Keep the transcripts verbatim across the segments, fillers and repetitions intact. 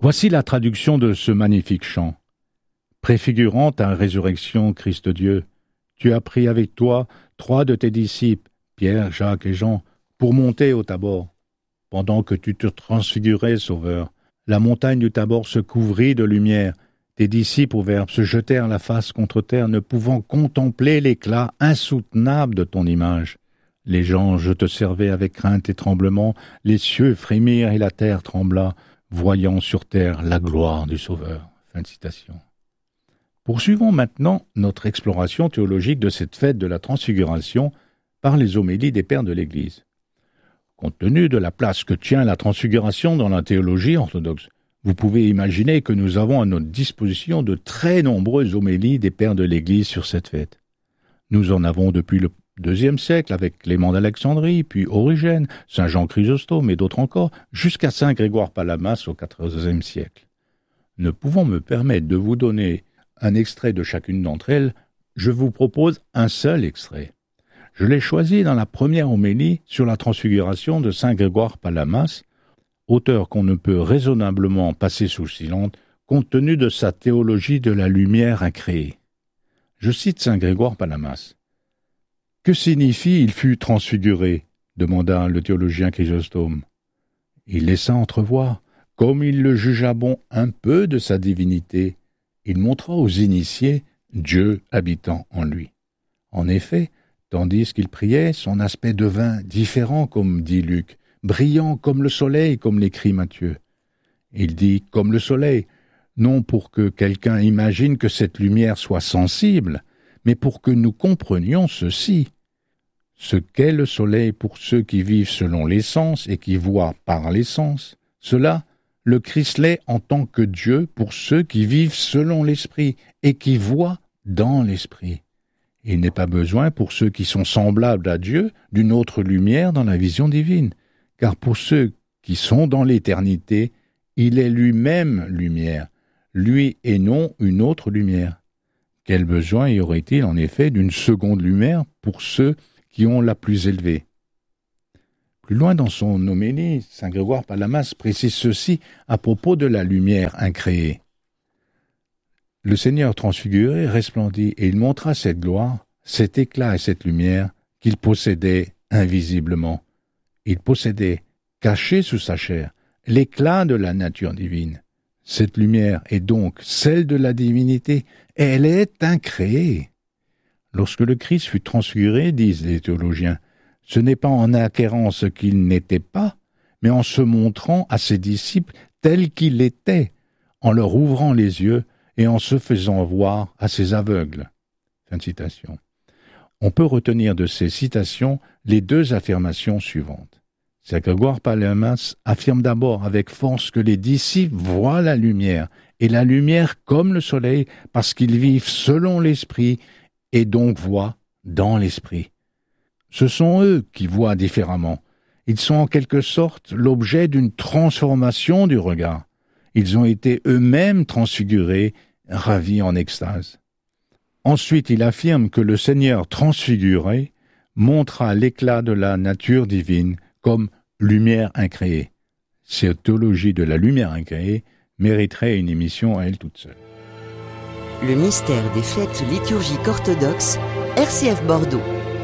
Voici la traduction de ce magnifique chant. Préfigurant ta résurrection, Christ Dieu, tu as pris avec toi trois de tes disciples, Pierre, Jacques et Jean, pour monter au Tabor. Pendant que tu te transfigurais, Sauveur, la montagne du Tabor se couvrit de lumière. Tes disciples au Verbe se jetèrent la face contre terre, ne pouvant contempler l'éclat insoutenable de ton image. Les anges te servaient avec crainte et tremblement, les cieux frémirent et la terre trembla, voyant sur terre la gloire du Sauveur. Fin de citation. Poursuivons maintenant notre exploration théologique de cette fête de la Transfiguration par les homélies des pères de l'Église. Compte tenu de la place que tient la Transfiguration dans la théologie orthodoxe, vous pouvez imaginer que nous avons à notre disposition de très nombreuses homélies des pères de l'Église sur cette fête. Nous en avons depuis le deuxième siècle avec Clément d'Alexandrie, puis Origène, saint Jean Chrysostome et d'autres encore, jusqu'à saint Grégoire Palamas au quatorzième siècle. Ne pouvant me permettre de vous donner un extrait de chacune d'entre elles, je vous propose un seul extrait. Je l'ai choisi dans la première homélie sur la transfiguration de saint Grégoire Palamas, auteur qu'on ne peut raisonnablement passer sous silence compte tenu de sa théologie de la lumière incréée. Je cite saint Grégoire Palamas. « Que signifie « il fut transfiguré » demanda le théologien Chrysostome. Il laissa entrevoir, comme il le jugea bon, un peu de sa divinité. Il montra aux initiés Dieu habitant en lui. En effet, tandis qu'il priait, son aspect devint différent, comme dit Luc, brillant comme le soleil, comme l'écrit Matthieu. Il dit « comme le soleil », non pour que quelqu'un imagine que cette lumière soit sensible, mais pour que nous comprenions ceci. Ce qu'est le soleil pour ceux qui vivent selon les sens et qui voient par les sens, cela, le Christ l'est en tant que Dieu pour ceux qui vivent selon l'esprit et qui voient dans l'esprit. Il n'est pas besoin pour ceux qui sont semblables à Dieu d'une autre lumière dans la vision divine, car pour ceux qui sont dans l'éternité, il est lui-même lumière, lui et non une autre lumière. Quel besoin y aurait-il en effet d'une seconde lumière pour ceux qui ont la plus élevée? Plus loin dans son homélie, saint Grégoire Palamas précise ceci à propos de la lumière incréée. Le Seigneur transfiguré resplendit et il montra cette gloire, cet éclat et cette lumière qu'il possédait invisiblement. Il possédait, caché sous sa chair, l'éclat de la nature divine. Cette lumière est donc celle de la divinité, et elle est incréée. Lorsque le Christ fut transfiguré, disent les théologiens, ce n'est pas en acquérant ce qu'il n'était pas, mais en se montrant à ses disciples tel qu'il était, en leur ouvrant les yeux et en se faisant voir à ses aveugles. Fin de citation. On peut retenir de ces citations les deux affirmations suivantes. Saint Grégoire Palamas affirme d'abord avec force que les disciples voient la lumière, et la lumière comme le soleil, parce qu'ils vivent selon l'esprit et donc voient dans l'esprit. Ce sont eux qui voient différemment. Ils sont en quelque sorte l'objet d'une transformation du regard. Ils ont été eux-mêmes transfigurés, ravis en extase. Ensuite, il affirme que le Seigneur transfiguré montra l'éclat de la nature divine comme lumière incréée. Cette théologie de la lumière incréée mériterait une émission à elle toute seule. Le mystère des fêtes liturgiques orthodoxes, R C F Bordeaux.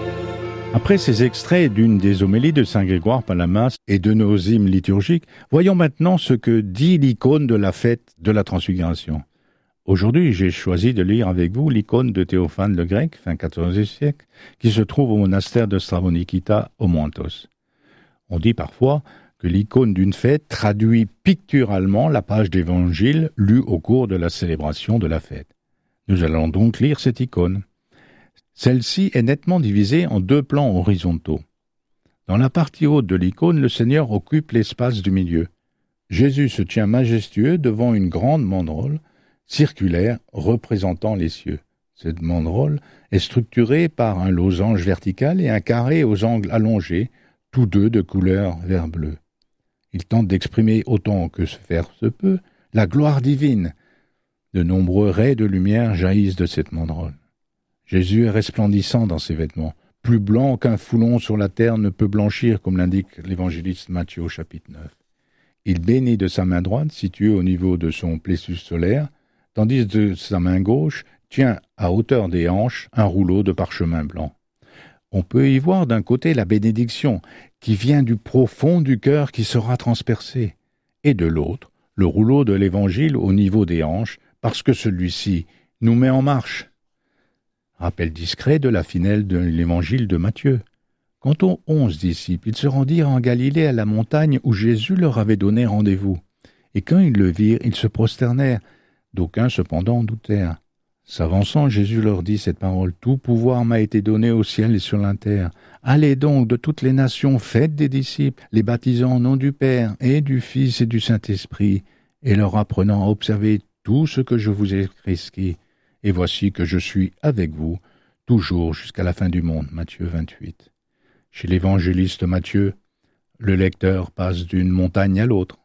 Après ces extraits d'une des homélies de saint Grégoire Palamas et de nos hymnes liturgiques, voyons maintenant ce que dit l'icône de la fête de la Transfiguration. Aujourd'hui, j'ai choisi de lire avec vous l'icône de Théophane le Grec, fin quatorzième siècle, qui se trouve au monastère de Stravonikita au Montos. On dit parfois que l'icône d'une fête traduit picturalement la page d'évangile lue au cours de la célébration de la fête. Nous allons donc lire cette icône. Celle-ci est nettement divisée en deux plans horizontaux. Dans la partie haute de l'icône, le Seigneur occupe l'espace du milieu. Jésus se tient majestueux devant une grande banderole circulaire représentant les cieux. Cette banderole est structurée par un losange vertical et un carré aux angles allongés, tous deux de couleur vert-bleu. Il tente d'exprimer autant que se faire se peut la gloire divine. De nombreux raies de lumière jaillissent de cette banderole. Jésus est resplendissant dans ses vêtements, plus blanc qu'un foulon sur la terre ne peut blanchir, comme l'indique l'évangéliste Matthieu au chapitre neuf. Il bénit de sa main droite, située au niveau de son plexus solaire, tandis que sa main gauche tient à hauteur des hanches un rouleau de parchemin blanc. On peut y voir d'un côté la bénédiction qui vient du profond du cœur qui sera transpercé, et de l'autre, le rouleau de l'Évangile au niveau des hanches, parce que celui-ci nous met en marche. Rappel discret de la finale de l'Évangile de Matthieu. Quant aux onze disciples, ils se rendirent en Galilée à la montagne où Jésus leur avait donné rendez-vous. Et quand ils le virent, ils se prosternèrent. D'aucuns cependant doutèrent. S'avançant, Jésus leur dit cette parole. « Tout pouvoir m'a été donné au ciel et sur la terre. Allez donc de toutes les nations, faites des disciples, les baptisant au nom du Père et du Fils et du Saint-Esprit, et leur apprenant à observer tout ce que je vous ai prescrit. Et voici que je suis avec vous, toujours jusqu'à la fin du monde. » Matthieu vingt-huit. Chez l'évangéliste Matthieu, le lecteur passe d'une montagne à l'autre.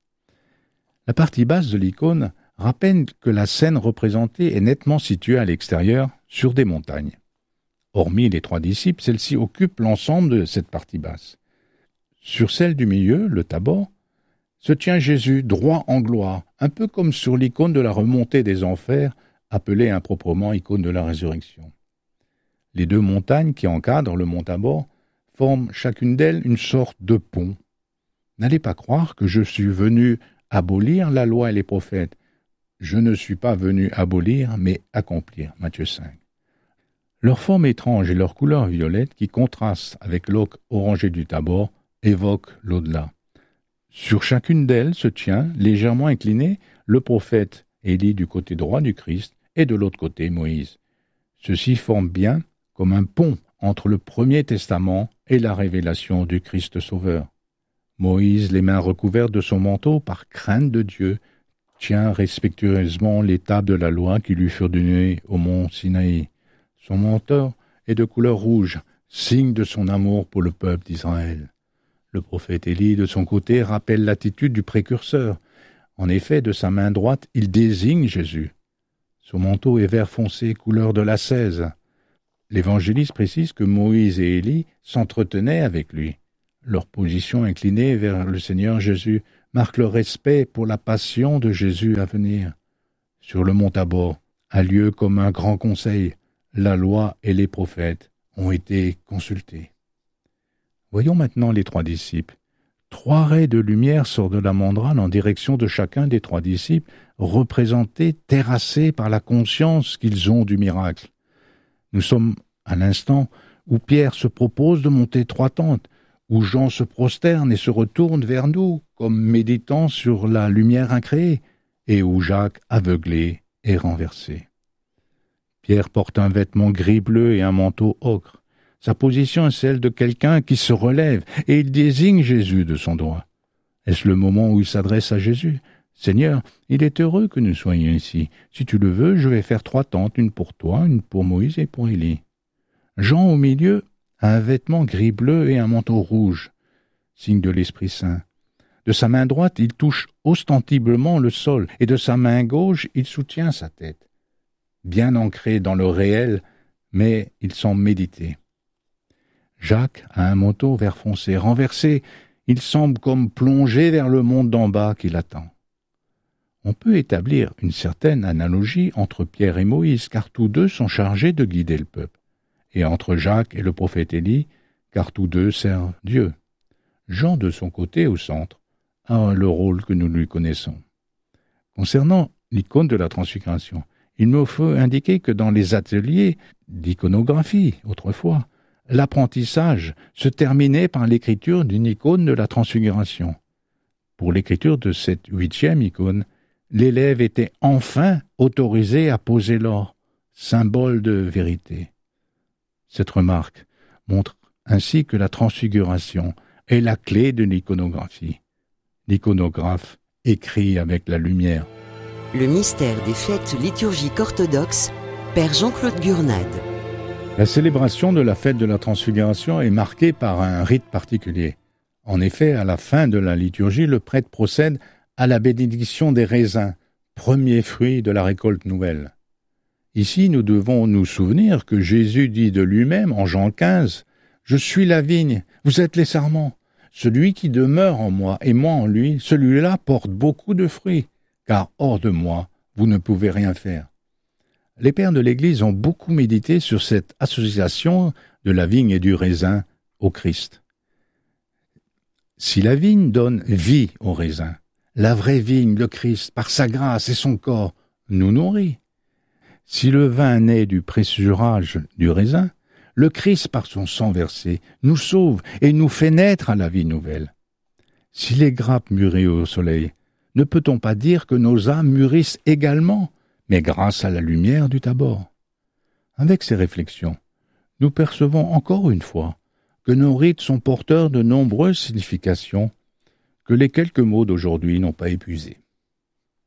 La partie basse de l'icône rappelle que la scène représentée est nettement située à l'extérieur, sur des montagnes. Hormis les trois disciples, celle-ci occupe l'ensemble de cette partie basse. Sur celle du milieu, le Tabor, se tient Jésus droit en gloire, un peu comme sur l'icône de la remontée des enfers, appelée improprement icône de la résurrection. Les deux montagnes qui encadrent le mont Tabor forment chacune d'elles une sorte de pont. N'allez pas croire que je suis venu abolir la loi et les prophètes. Je ne suis pas venu abolir, mais accomplir. Matthieu cinq. Leur forme étrange et leur couleur violette, qui contrastent avec l'oc orangé du Tabor, évoquent l'au-delà. Sur chacune d'elles se tient, légèrement incliné, le prophète Élie du côté droit du Christ et de l'autre côté Moïse. Ceux-ci forment bien comme un pont entre le Premier Testament et la révélation du Christ Sauveur. Moïse, les mains recouvertes de son manteau par crainte de Dieu, tient respectueusement les tables de la loi qui lui furent données au mont Sinaï. Son manteau est de couleur rouge, signe de son amour pour le peuple d'Israël. Le prophète Élie, de son côté, rappelle l'attitude du précurseur. En effet, de sa main droite, il désigne Jésus. Son manteau est vert foncé, couleur de l'ascèse. L'évangéliste précise que Moïse et Élie s'entretenaient avec lui. Leur position inclinée vers le Seigneur Jésus marque le respect pour la passion de Jésus à venir. Sur le mont Tabor a lieu comme un grand conseil. La loi et les prophètes ont été consultés. Voyons maintenant les trois disciples. Trois raies de lumière sortent de la mandrale en direction de chacun des trois disciples, représentés, terrassés par la conscience qu'ils ont du miracle. Nous sommes à l'instant où Pierre se propose de monter trois tentes, où Jean se prosterne et se retourne vers nous, comme méditant sur la lumière incréée, et où Jacques, aveuglé, est renversé. Pierre porte un vêtement gris-bleu et un manteau ocre. Sa position est celle de quelqu'un qui se relève, et il désigne Jésus de son doigt. Est-ce le moment où il s'adresse à Jésus ? « Seigneur, il est heureux que nous soyons ici. Si tu le veux, je vais faire trois tentes, une pour toi, une pour Moïse et pour Élie. » Jean, au milieu, a un vêtement gris-bleu et un manteau rouge, signe de l'Esprit Saint. De sa main droite, il touche ostensiblement le sol, et de sa main gauche, il soutient sa tête. Bien ancré dans le réel, mais il semble méditer. Jacques a un manteau vert foncé, renversé, il semble comme plongé vers le monde d'en bas qui l'attend. On peut établir une certaine analogie entre Pierre et Moïse, car tous deux sont chargés de guider le peuple, et entre Jacques et le prophète Élie, car tous deux servent Dieu. Jean, de son côté, au centre, a le rôle que nous lui connaissons. Concernant l'icône de la transfiguration, il me faut indiquer que dans les ateliers d'iconographie, autrefois, l'apprentissage se terminait par l'écriture d'une icône de la transfiguration. Pour l'écriture de cette huitième icône, l'élève était enfin autorisé à poser l'or, symbole de vérité. Cette remarque montre ainsi que la transfiguration est la clé de l'iconographie. L'iconographe écrit avec la lumière. Le mystère des fêtes liturgiques orthodoxes, Père Jean-Claude Gurnade. La célébration de la fête de la transfiguration est marquée par un rite particulier. En effet, à la fin de la liturgie, le prêtre procède à la bénédiction des raisins, premier fruit de la récolte nouvelle. Ici, nous devons nous souvenir que Jésus dit de lui-même en Jean quinze « Je suis la vigne, vous êtes les sarments. Celui qui demeure en moi et moi en lui, celui-là porte beaucoup de fruits, car hors de moi, vous ne pouvez rien faire. Les pères de l'Église ont beaucoup médité sur cette association de la vigne et du raisin au Christ. Si la vigne donne vie au raisin, la vraie vigne, le Christ, par sa grâce et son corps, nous nourrit. Si le vin naît du pressurage du raisin, le Christ, par son sang versé, nous sauve et nous fait naître à la vie nouvelle. Si les grappes mûrissent au soleil, ne peut-on pas dire que nos âmes mûrissent également, mais grâce à la lumière du Tabor? Avec ces réflexions, nous percevons encore une fois que nos rites sont porteurs de nombreuses significations que les quelques mots d'aujourd'hui n'ont pas épuisées.